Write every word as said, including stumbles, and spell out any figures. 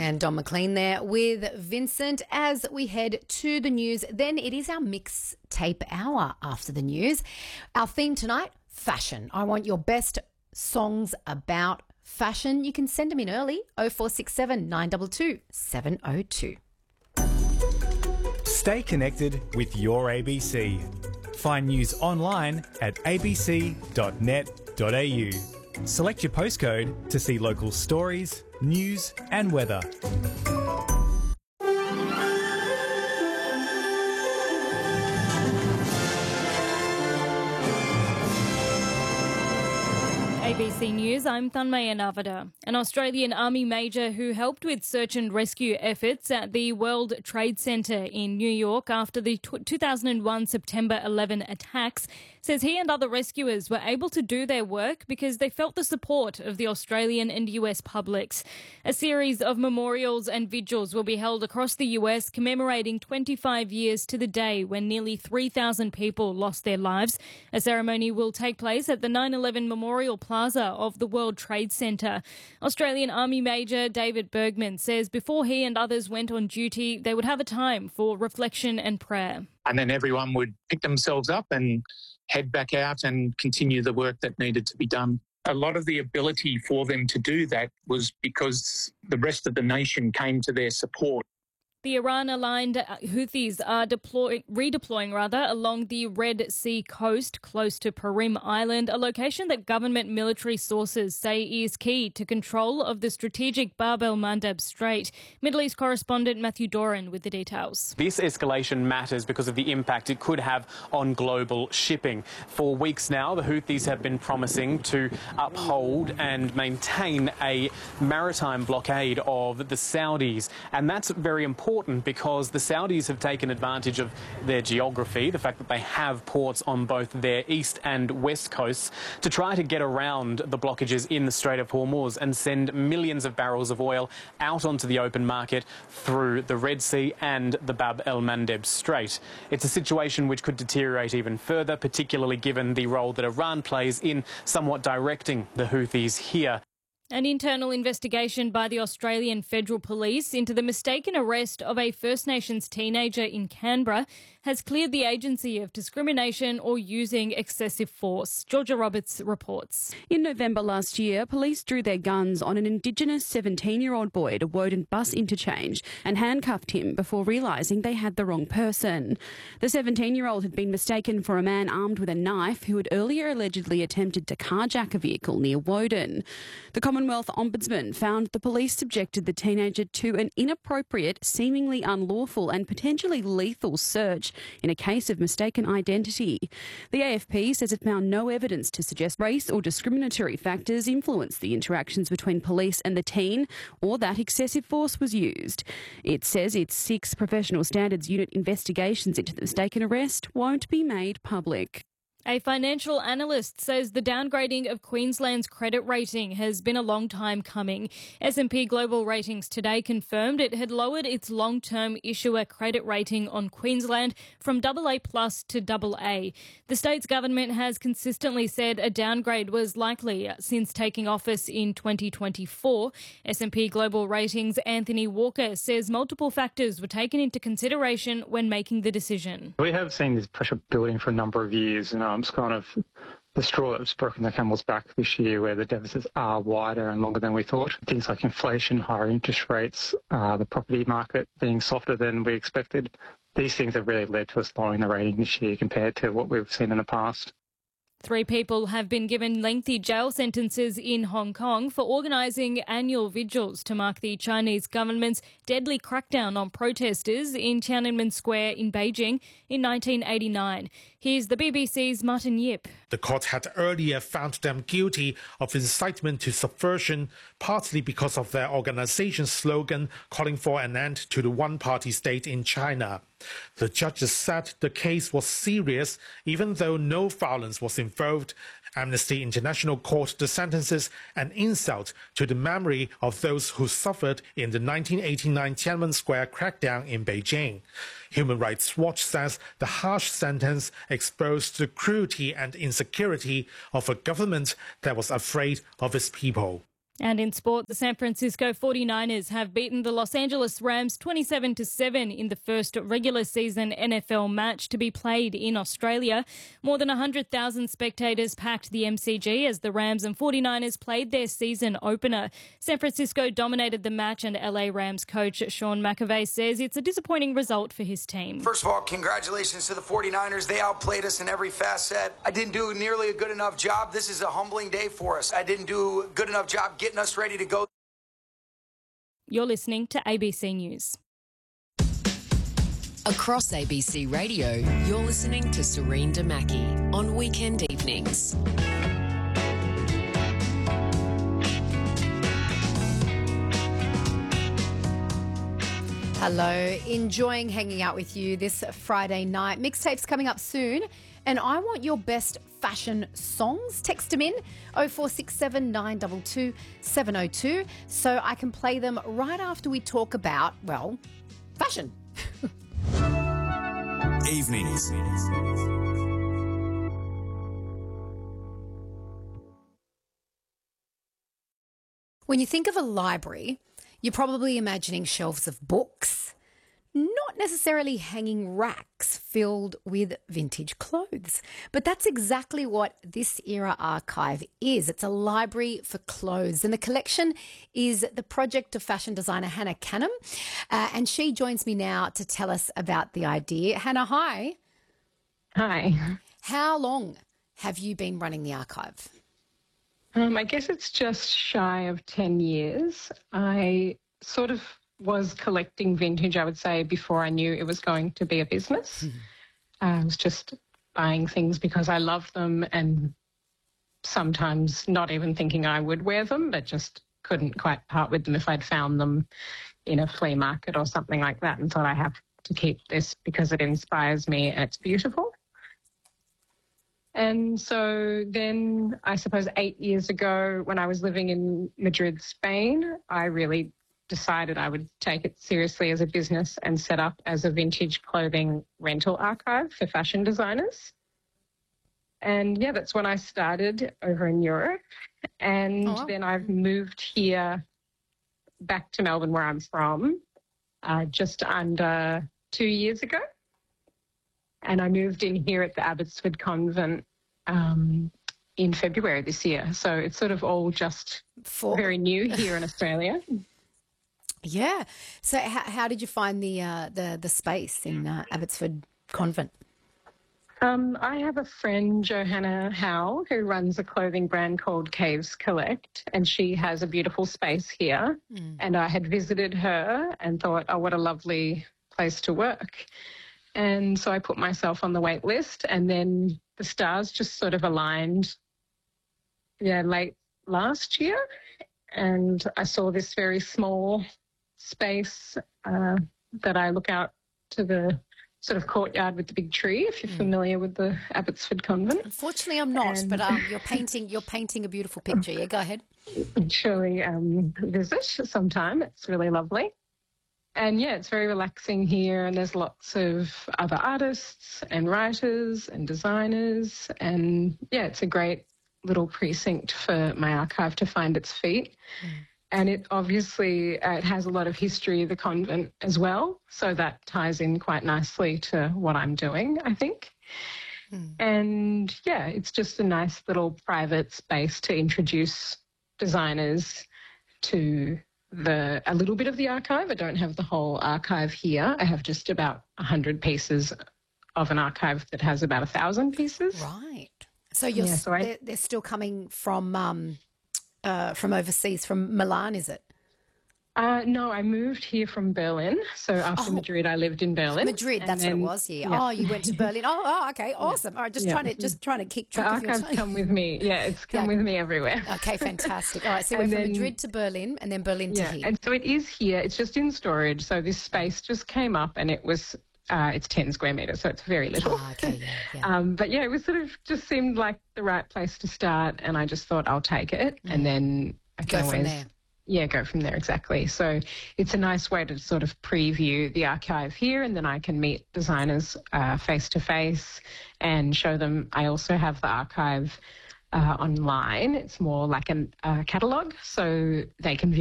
And Don McLean there with Vincent as we head to the news. Then it is our mixtape hour after the news. Our theme tonight, fashion. I want your best songs about fashion. You can send them in early, oh four six seven, nine two two, seven oh two. Stay connected with your A B C. Find news online at a b c dot net dot a u. Select your postcode to see local stories, news and weather. A B C News, I'm Thanmaya Navada. An Australian Army major who helped with search and rescue efforts at the World Trade Center in New York after the two thousand one September eleventh attacks says he and other rescuers were able to do their work because they felt the support of the Australian and U S publics. A series of memorials and vigils will be held across the U S commemorating twenty-five years to the day when nearly three thousand people lost their lives. A ceremony will take place at the nine eleven Memorial Plaza of the World Trade Center. Australian Army Major David Bergman says before he and others went on duty, they would have a time for reflection and prayer. And then everyone would pick themselves up and head back out and continue the work that needed to be done. A lot of the ability for them to do that was because the rest of the nation came to their support. The Iran-aligned Houthis are deploy- redeploying rather along the Red Sea coast close to Perim Island, a location that government military sources say is key to control of the strategic Bab el-Mandeb Strait. Middle East correspondent Matthew Doran with the details. This escalation matters because of the impact it could have on global shipping. For weeks now, the Houthis have been promising to uphold and maintain a maritime blockade of the Saudis, and that's very important. Important because the Saudis have taken advantage of their geography, the fact that they have ports on both their east and west coasts, to try to get around the blockages in the Strait of Hormuz and send millions of barrels of oil out onto the open market through the Red Sea and the Bab el-Mandeb Strait. It's a situation which could deteriorate even further, particularly given the role that Iran plays in somewhat directing the Houthis here. An internal investigation by the Australian Federal Police into the mistaken arrest of a First Nations teenager in Canberra has cleared the agency of discrimination or using excessive force. Georgia Roberts reports. In November last year, police drew their guns on an Indigenous seventeen-year-old boy at a Woden bus interchange and handcuffed him before realising they had the wrong person. The seventeen-year-old had been mistaken for a man armed with a knife who had earlier allegedly attempted to carjack a vehicle near Woden. The Commonwealth Ombudsman found the police subjected the teenager to an inappropriate, seemingly unlawful and potentially lethal search in a case of mistaken identity. The A F P says it found no evidence to suggest race or discriminatory factors influenced the interactions between police and the teen or that excessive force was used. It says its six Professional Standards Unit investigations into the mistaken arrest won't be made public. A financial analyst says the downgrading of Queensland's credit rating has been a long time coming. S and P Global Ratings today confirmed it had lowered its long-term issuer credit rating on Queensland from double A plus to double A. The state's government has consistently said a downgrade was likely since taking office in twenty twenty-four. S and P Global Ratings' Anthony Walker says multiple factors were taken into consideration when making the decision. We have seen this pressure building for a number of years, and um, it's kind of the straw that's broken the camel's back this year, where the deficits are wider and longer than we thought. Things like inflation, higher interest rates, uh, the property market being softer than we expected. These things have really led to us lowering the rating this year compared to what we've seen in the past. Three people have been given lengthy jail sentences in Hong Kong for organising annual vigils to mark the Chinese government's deadly crackdown on protesters in Tiananmen Square in Beijing in nineteen eighty-nine. Here's the B B C's Martin Yip. The court had earlier found them guilty of incitement to subversion, partly because of their organization's slogan calling for an end to the one-party state in China. The judges said the case was serious, even though no violence was involved. Amnesty International called the sentences an insult to the memory of those who suffered in the nineteen eighty-nine Tiananmen Square crackdown in Beijing. Human Rights Watch says the harsh sentence exposed the cruelty and insecurity of a government that was afraid of its people. And in sport, the San Francisco forty-niners have beaten the Los Angeles Rams twenty-seven to seven in the first regular season N F L match to be played in Australia. More than one hundred thousand spectators packed the M C G as the Rams and forty-niners played their season opener. San Francisco dominated the match, and L A Rams coach Sean McAvey says it's a disappointing result for his team. First of all, congratulations to the forty-niners. They outplayed us in every facet. I didn't do nearly a good enough job. This is a humbling day for us. I didn't do a good enough job getting us ready to go. You're listening to A B C News. Across A B C Radio, you're listening to Serene Damaki on weekend evenings. Hello, enjoying hanging out with you this Friday night. Mixtapes coming up soon, and I want your best fashion songs. Text them in oh four six seven, nine two two, seven oh two so I can play them right after we talk about, well, fashion. Evenings. When you think of a library, you're probably imagining shelves of books, not necessarily hanging racks filled with vintage clothes. But that's exactly what this era archive is. It's a library for clothes. And the collection is the project of fashion designer Hannah Canham. Uh, and she joins me now to tell us about the idea. Hannah, hi. Hi. How long have you been running the archive? Um, I guess it's just shy of ten years. I sort of was collecting vintage, I would say, before I knew it was going to be a business. Mm-hmm. I was just buying things because I love them, and sometimes not even thinking I would wear them, but just couldn't quite part with them if I'd found them in a flea market or something like that, and thought I have to keep this because it inspires me and it's beautiful. And so then, I suppose eight years ago, when I was living in Madrid, Spain, I really decided I would take it seriously as a business and set up as a vintage clothing rental archive for fashion designers. And yeah, that's when I started over in Europe. And oh, wow. Then I've moved here back to Melbourne, where I'm from, uh, just under two years ago. And I moved in here at the Abbotsford Convent um, in February this year. So it's sort of all just For... very new here in Australia. Yeah. So how, how did you find the uh, the the space in uh, Abbotsford Convent? Um, I have a friend, Johanna Howe, who runs a clothing brand called Caves Collect, and she has a beautiful space here. Mm. And I had visited her and thought, oh, what a lovely place to work. And so I put myself on the wait list, and then the stars just sort of aligned, yeah, late last year. And I saw this very small space uh, that I look out to the sort of courtyard with the big tree, if you're mm. familiar with the Abbotsford Convent. Unfortunately, I'm not, and... but um, you're painting you're painting a beautiful picture. Yeah, go ahead. Surely um, visit sometime. It's really lovely. And yeah, it's very relaxing here, and there's lots of other artists and writers and designers, and yeah, it's a great little precinct for my archive to find its feet. Mm. And it obviously, uh, it has a lot of history, the convent as well, so that ties in quite nicely to what I'm doing, I think. Mm. And yeah, it's just a nice little private space to introduce designers to the a little bit of the archive. I don't have the whole archive here. I have just about one hundred pieces of an archive that has about one thousand pieces. Right. So you're yeah, so I, they're, they're still coming from um, uh, from overseas, from Milan, is it? Uh, no, I moved here from Berlin. So after oh, Madrid, I lived in Berlin. Madrid, that's then, what it was. Yeah. yeah. Oh, you went to Berlin. Oh, oh okay, awesome. All right, just yeah. trying to just trying to keep track the of your archives come with me. Yeah, it's come yeah. with me everywhere. Okay, fantastic. All right, so we went then, from Madrid to Berlin, and then Berlin yeah, to here. And so it is here. It's just in storage. So this space just came up, and it was. Uh, it's ten square metres, so it's very little. Oh, okay, yeah, yeah. um, but yeah, it was sort of just seemed like the right place to start, and I just thought I'll take it, mm. and then I can go always, from there. Yeah, go from there, exactly. So it's a nice way to sort of preview the archive here, and then I can meet designers uh, face to face and show them. I also have the archive uh, online. It's more like an, a catalogue, so they can view